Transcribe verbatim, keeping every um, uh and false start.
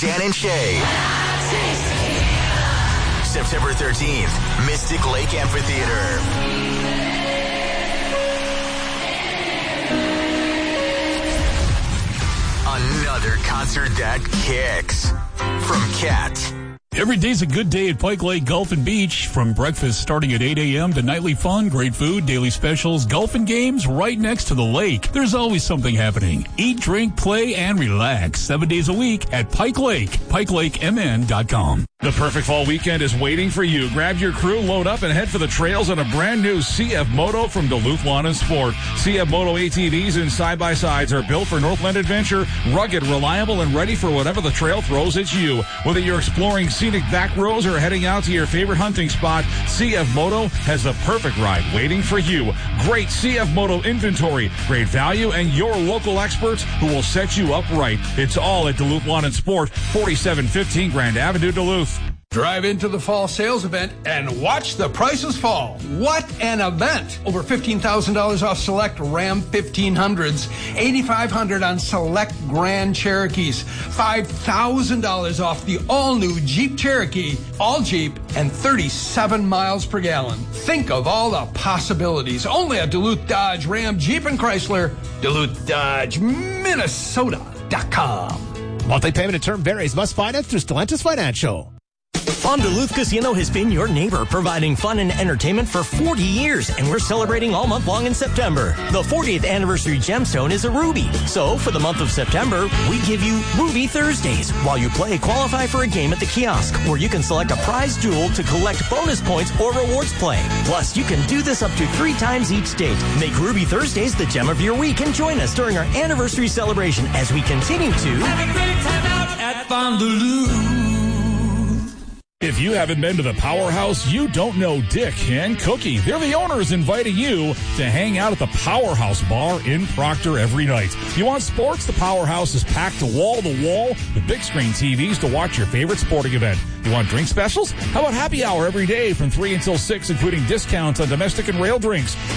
Ken and Shay. September thirteenth, Mystic Lake Amphitheater. Another concert that kicks. From Cat. Every day's a good day at Pike Lake Golf and Beach. From breakfast starting at eight a.m. to nightly fun, great food, daily specials, golf and games right next to the lake. There's always something happening. Eat, drink, play, and relax. Seven days a week at Pike Lake. Pike Lake M N dot com. The perfect fall weekend is waiting for you. Grab your crew, load up, and head for the trails on a brand new C F Moto from Duluth Lawn and Sport. C F Moto A T Vs and side-by-sides are built for Northland adventure, rugged, reliable, and ready for whatever the trail throws at you. Whether you're exploring scenic back roads or heading out to your favorite hunting spot, C F Moto has the perfect ride waiting for you. Great C F Moto inventory, great value, and your local experts who will set you up right. It's all at Duluth Lawn and Sport, forty-seven fifteen Grand Avenue, Duluth. Drive into the fall sales event and watch the prices fall. What an event! Over fifteen thousand dollars off select Ram fifteen hundreds, eight thousand five hundred dollars on select Grand Cherokees, five thousand dollars off the all-new Jeep Cherokee, all Jeep, and thirty-seven miles per gallon. Think of all the possibilities. Only at Duluth Dodge, Ram, Jeep, and Chrysler. Duluth Dodge, Minnesota dot com. Monthly payment and term varies. Must finance through Stellantis Financial. Fond du Lac Casino has been your neighbor, providing fun and entertainment for forty years, and we're celebrating all month long in September. The fortieth anniversary gemstone is a ruby. So, for the month of September, we give you Ruby Thursdays. While you play, qualify for a game at the kiosk, where you can select a prize jewel to collect bonus points or rewards play. Plus, you can do this up to three times each date. Make Ruby Thursdays the gem of your week and join us during our anniversary celebration as we continue to have a great time out at Fond du Lac. If you haven't been to the Powerhouse, you don't know Dick and Cookie. They're the owners inviting you to hang out at the Powerhouse Bar in Proctor every night. You want sports? The Powerhouse is packed to wall to wall with big screen T Vs to watch your favorite sporting event. You want drink specials? How about happy hour every day from three until six, including discounts on domestic and rail drinks?